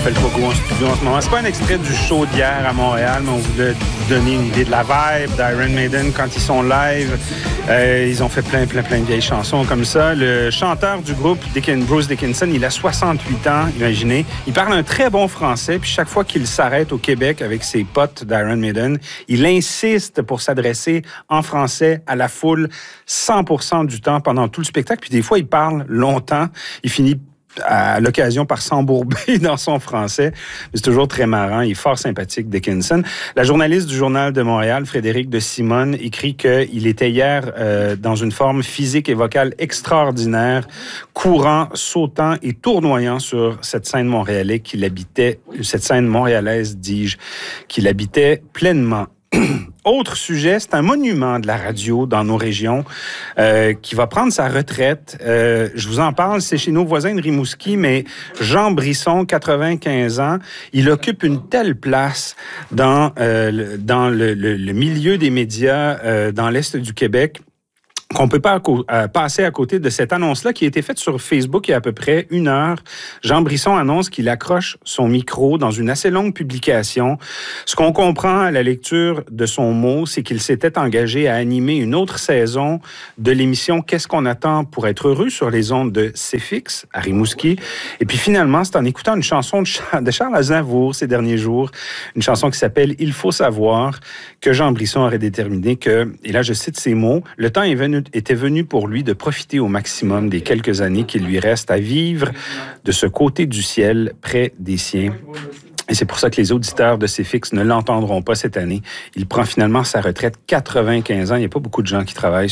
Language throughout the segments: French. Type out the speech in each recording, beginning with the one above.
fait le pogo en studio en ce moment. C'est pas un extrait du show d'hier à Montréal, mais on voulait vous donner une idée de la vibe d'Iron Maiden quand ils sont live. Ils ont fait plein de vieilles chansons comme ça. Le chanteur du groupe, Bruce Dickinson, il a 68 ans, imaginez. Il parle un très bon français, puis chaque fois qu'il s'arrête au Québec avec ses potes d'Iron Maiden, il insiste pour s'adresser en français à la foule 100% du temps pendant tout le spectacle. Puis des fois, il parle longtemps. Il finit à l'occasion par s'embourber dans son français. Mais c'est toujours très marrant. Il est fort sympathique, Dickinson. La journaliste du Journal de Montréal, Frédéric de Simone, écrit qu'il était hier dans une forme physique et vocale extraordinaire, courant, sautant et tournoyant sur cette scène montréalaise, dis-je, qu'il habitait pleinement. Autre sujet, c'est un monument de la radio dans nos régions qui va prendre sa retraite. Je vous en parle, c'est chez nos voisins de Rimouski, mais Jean Brisson, 95 ans, il occupe une telle place dans le milieu des médias dans l'Est du Québec qu'on peut pas passer à côté de cette annonce-là qui a été faite sur Facebook il y a à peu près 1 heure. Jean Brisson annonce qu'il accroche son micro dans une assez longue publication. Ce qu'on comprend à la lecture de son mot, c'est qu'il s'était engagé à animer une autre saison de l'émission « Qu'est-ce qu'on attend pour être heureux » sur les ondes de CFX à Rimouski. Et puis finalement, c'est en écoutant une chanson de Charles Aznavour ces derniers jours, une chanson qui s'appelle « Il faut savoir » que Jean Brisson aurait déterminé que, et là je cite ses mots, « Le temps était venu pour lui de profiter au maximum des quelques années qu'il lui reste à vivre de ce côté du ciel près des siens. » Et c'est pour ça que les auditeurs de CFX ne l'entendront pas cette année. Il prend finalement sa retraite, 95 ans. Il n'y a pas beaucoup de gens qui travaillent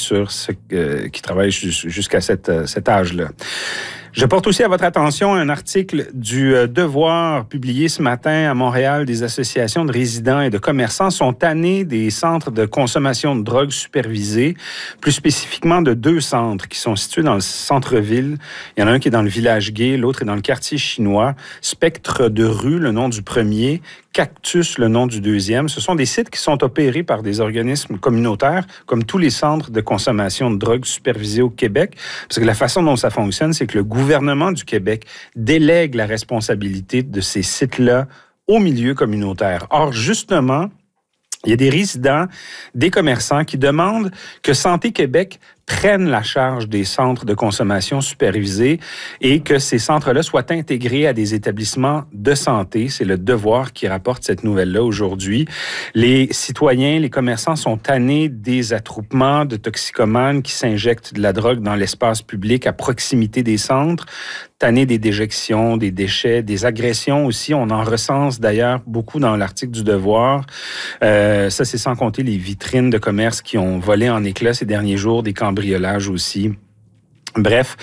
jusqu'à cet âge-là. Je porte aussi à votre attention un article du Devoir publié ce matin à Montréal. Des associations de résidents et de commerçants sont tannés des centres de consommation de drogue supervisés, plus spécifiquement de 2 centres qui sont situés dans le centre-ville. Il y en a un qui est dans le village gay, l'autre est dans le quartier chinois. Spectre de rue, le nom du premier. Cactus, le nom du deuxième. Ce sont des sites qui sont opérés par des organismes communautaires, comme tous les centres de consommation de drogue supervisés au Québec. Parce que la façon dont ça fonctionne, c'est que le gouvernement du Québec délègue la responsabilité de ces sites-là au milieu communautaire. Or, justement, il y a des résidents, des commerçants qui demandent que Santé Québec prennent la charge des centres de consommation supervisés et que ces centres-là soient intégrés à des établissements de santé. C'est le Devoir qui rapporte cette nouvelle-là aujourd'hui. Les citoyens, les commerçants sont tannés des attroupements de toxicomanes qui s'injectent de la drogue dans l'espace public à proximité des centres, tannés des déjections, des déchets, des agressions aussi. On en recense d'ailleurs beaucoup dans l'article du Devoir. Ça, c'est sans compter les vitrines de commerce qui ont volé en éclats ces derniers jours, des cambriolages aussi. Bref,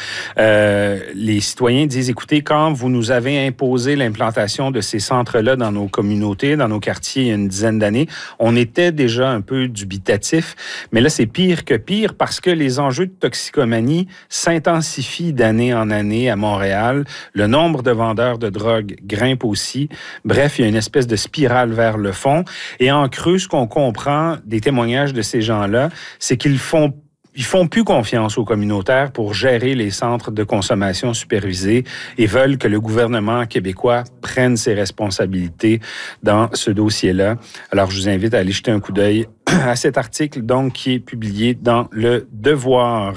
les citoyens disent, écoutez, quand vous nous avez imposé l'implantation de ces centres-là dans nos communautés, dans nos quartiers il y a une dizaine d'années, on était déjà un peu dubitatif, mais là, c'est pire que pire parce que les enjeux de toxicomanie s'intensifient d'année en année à Montréal. Le nombre de vendeurs de drogue grimpe aussi. Bref, il y a une espèce de spirale vers le fond. Et en creux, ce qu'on comprend des témoignages de ces gens-là, c'est qu'ils font plus confiance aux communautaires pour gérer les centres de consommation supervisés et veulent que le gouvernement québécois prenne ses responsabilités dans ce dossier-là. Alors, je vous invite à aller jeter un coup d'œil à cet article, donc, qui est publié dans le Devoir.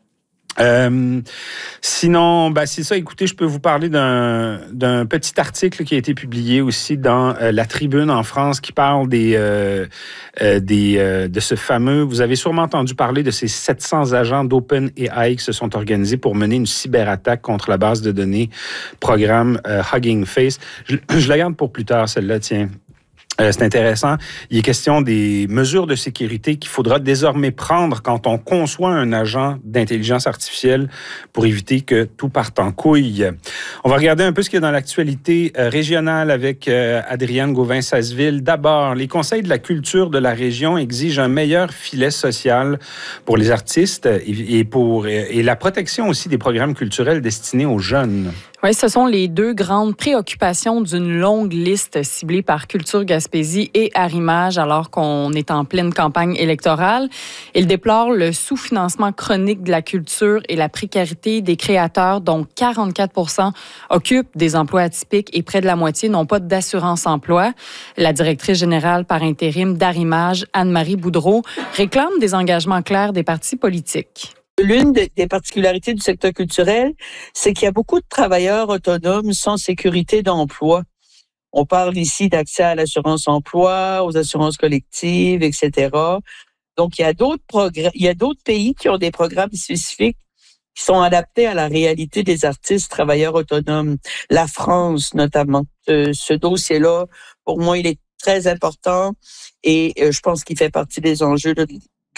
Sinon, c'est ça. Écoutez, je peux vous parler d'un petit article qui a été publié aussi dans La Tribune en France qui parle de ce fameux... Vous avez sûrement entendu parler de ces 700 agents d'OpenAI qui se sont organisés pour mener une cyberattaque contre la base de données programme Hugging Face. Je la garde pour plus tard, celle-là, tiens. C'est intéressant. Il est question des mesures de sécurité qu'il faudra désormais prendre quand on conçoit un agent d'intelligence artificielle pour éviter que tout parte en couille. On va regarder un peu ce qu'il y a dans l'actualité régionale avec Adrienne Gauvin-Sasseville. D'abord, les conseils de la culture de la région exigent un meilleur filet social pour les artistes et la protection aussi des programmes culturels destinés aux jeunes. Oui, ce sont les deux grandes préoccupations d'une longue liste ciblée par Culture Gaspésie et Arrimage alors qu'on est en pleine campagne électorale. Ils déplorent le sous-financement chronique de la culture et la précarité des créateurs, dont 44% occupent des emplois atypiques et près de la moitié n'ont pas d'assurance-emploi. La directrice générale par intérim d'Arrimage, Anne-Marie Boudreau, réclame des engagements clairs des partis politiques. L'une des particularités du secteur culturel, c'est qu'il y a beaucoup de travailleurs autonomes sans sécurité d'emploi. On parle ici d'accès à l'assurance-emploi, aux assurances collectives, etc. Donc, il y a d'autres pays qui ont des programmes spécifiques qui sont adaptés à la réalité des artistes travailleurs autonomes. La France, notamment. Ce dossier-là, pour moi, il est très important et je pense qu'il fait partie des enjeux de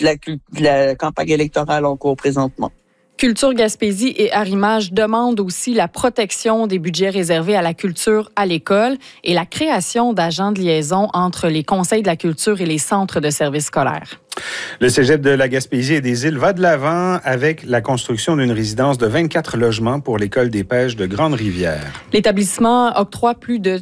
la campagne électorale en cours présentement. Culture Gaspésie et Arrimage demandent aussi la protection des budgets réservés à la culture à l'école et la création d'agents de liaison entre les conseils de la culture et les centres de services scolaires. Le cégep de la Gaspésie et des Îles va de l'avant avec la construction d'une résidence de 24 logements pour l'école des pêches de Grande-Rivière. L'établissement octroie plus de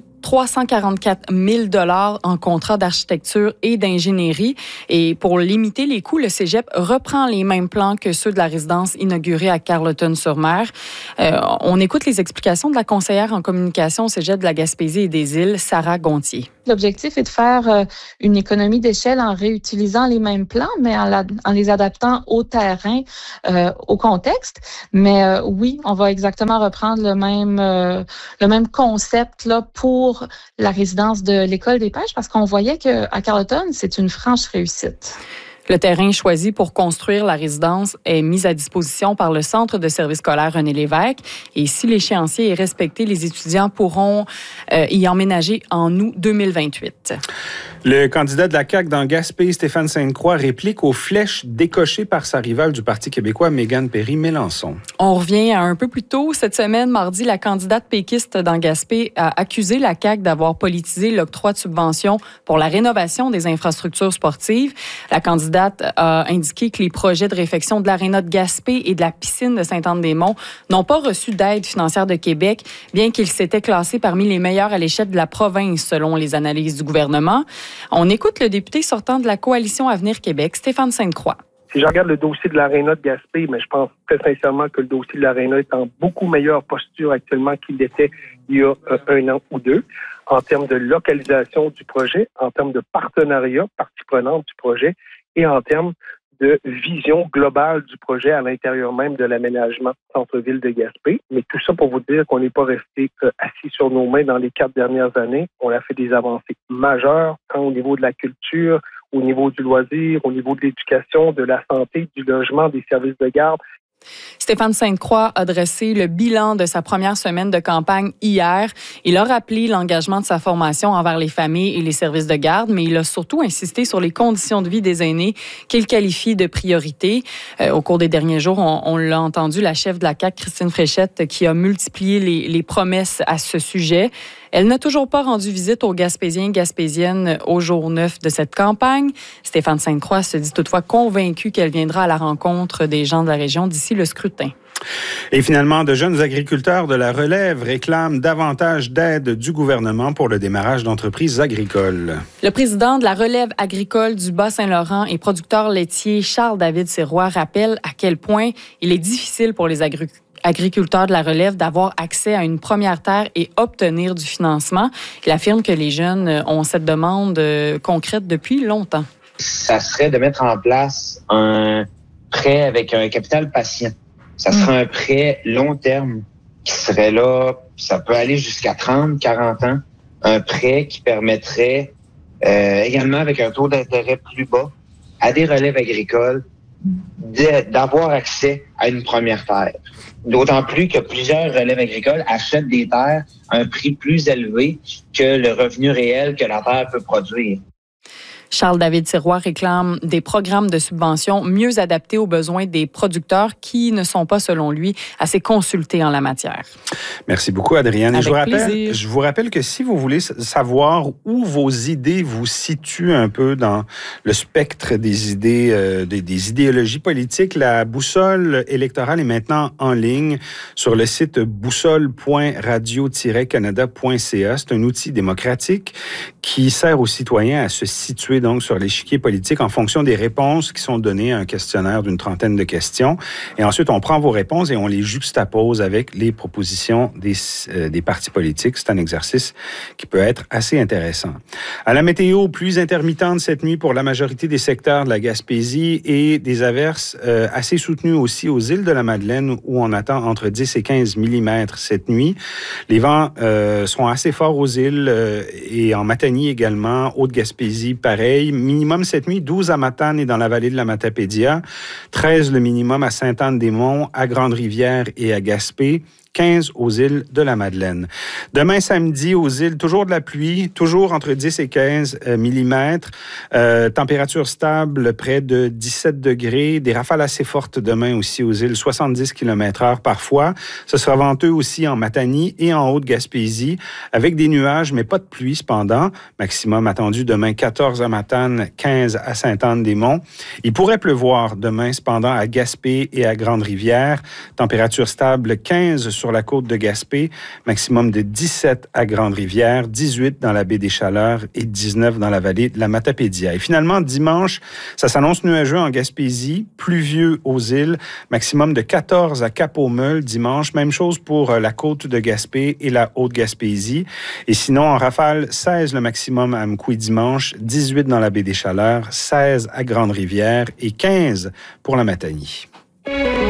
344 000 $ en contrat d'architecture et d'ingénierie. Et pour limiter les coûts, le cégep reprend les mêmes plans que ceux de la résidence inaugurée à Carleton-sur-Mer. On écoute les explications de la conseillère en communication au cégep de la Gaspésie et des Îles, Sarah Gontier. L'objectif est de faire une économie d'échelle en réutilisant les mêmes plans, mais en les adaptant au terrain, au contexte. Mais oui, on va exactement reprendre le même concept là pour la résidence de l'école des pêches, parce qu'on voyait qu'à Carleton, c'est une franche réussite. Le terrain choisi pour construire la résidence est mis à disposition par le Centre de services scolaires René Lévesque. Et si l'échéancier est respecté, les étudiants pourront y emménager en août 2028. Le candidat de la CAQ dans Gaspé, Stéphane Sainte-Croix, réplique aux flèches décochées par sa rivale du Parti québécois, Mégane Perry-Mélençon. On revient à un peu plus tôt. Cette semaine, mardi, la candidate péquiste dans Gaspé a accusé la CAQ d'avoir politisé l'octroi de subventions pour la rénovation des infrastructures sportives. La candidate a indiqué que les projets de réfection de l'aréna de Gaspé et de la piscine de Sainte-Anne-des-Monts n'ont pas reçu d'aide financière de Québec, bien qu'ils s'étaient classés parmi les meilleurs à l'échelle de la province, selon les analyses du gouvernement. On écoute le député sortant de la coalition Avenir Québec, Stéphane Sainte-Croix. Si je regarde le dossier de l'aréna de Gaspé, mais je pense très sincèrement que le dossier de l'aréna est en beaucoup meilleure posture actuellement qu'il était il y a un an ou deux, en termes de localisation du projet, en termes de partenariat, partie prenante du projet, et en termes de vision globale du projet à l'intérieur même de l'aménagement centre-ville de Gaspé. Mais tout ça pour vous dire qu'on n'est pas resté assis sur nos mains dans les 4 dernières années. On a fait des avancées majeures, tant au niveau de la culture, au niveau du loisir, au niveau de l'éducation, de la santé, du logement, des services de garde. Stéphane Sainte-Croix a dressé le bilan de sa première semaine de campagne hier. Il a rappelé l'engagement de sa formation envers les familles et les services de garde, mais il a surtout insisté sur les conditions de vie des aînés qu'il qualifie de priorité. Au cours des derniers jours, on l'a entendu, la chef de la CAQ, Christine Fréchette, qui a multiplié les promesses à ce sujet. Elle n'a toujours pas rendu visite aux Gaspésiens et Gaspésiennes au jour 9 de cette campagne. Stéphane Sainte-Croix se dit toutefois convaincu qu'elle viendra à la rencontre des gens de la région d'ici le scrutin. Et finalement, de jeunes agriculteurs de la relève réclament davantage d'aide du gouvernement pour le démarrage d'entreprises agricoles. Le président de la relève agricole du Bas-Saint-Laurent et producteur laitier Charles-David Sirois rappelle à quel point il est difficile pour les agriculteurs de la relève d'avoir accès à une première terre et obtenir du financement. Il affirme que les jeunes ont cette demande concrète depuis longtemps. Ça serait de mettre en place un prêt avec un capital patient. Ça serait un prêt long terme qui serait là, ça peut aller jusqu'à 30, 40 ans. Un prêt qui permettrait également avec un taux d'intérêt plus bas à des relèves agricoles d'avoir accès à une première terre. D'autant plus que plusieurs relèves agricoles achètent des terres à un prix plus élevé que le revenu réel que la terre peut produire. Charles-David Sirois réclame des programmes de subvention mieux adaptés aux besoins des producteurs qui ne sont pas, selon lui, assez consultés en la matière. Merci beaucoup, Adrienne. Et Avec je vous rappelle que si vous voulez savoir où vos idées vous situent un peu dans le spectre des idées, des idéologies politiques, la boussole électorale est maintenant en ligne sur le site boussole.radio-canada.ca. C'est un outil démocratique qui sert aux citoyens à se situer donc sur l'échiquier politique en fonction des réponses qui sont données à un questionnaire d'une trentaine de questions. Et ensuite, on prend vos réponses et on les juxtapose avec les propositions des partis politiques. C'est un exercice qui peut être assez intéressant. À la météo, pluie intermittente cette nuit pour la majorité des secteurs de la Gaspésie et des averses assez soutenues aussi aux îles de la Madeleine où on attend entre 10 et 15 mm cette nuit. Les vents seront assez forts aux îles et en Matanie également, Haute-Gaspésie, pareil. Minimum cette nuit, 12 à Matane et dans la vallée de la Matapédia, 13 le minimum à Sainte-Anne-des-Monts, à Grande-Rivière et à Gaspé, 15 aux îles de la Madeleine. Demain samedi, aux îles, toujours de la pluie, toujours entre 10 et 15 mm. Température stable, près de 17 degrés. Des rafales assez fortes demain aussi aux îles, 70 km/h parfois. Ce sera venteux aussi en Matanie et en Haute-Gaspésie, avec des nuages, mais pas de pluie cependant. Maximum attendu demain, 14 à Matane, 15 à Sainte-Anne-des-Monts. Il pourrait pleuvoir demain cependant à Gaspé et à Grande-Rivière. Température stable, 15 sur la côte de Gaspé, maximum de 17 à Grande-Rivière, 18 dans la baie des Chaleurs et 19 dans la vallée de la Matapédia. Et finalement, dimanche, ça s'annonce nuageux en Gaspésie, pluvieux aux îles, maximum de 14 à Cap-aux-Meules dimanche. Même chose pour la côte de Gaspé et la Haute-Gaspésie. Et sinon, en rafale, 16 le maximum à Amkoui dimanche, 18 dans la baie des Chaleurs, 16 à Grande-Rivière et 15 pour la Matanie.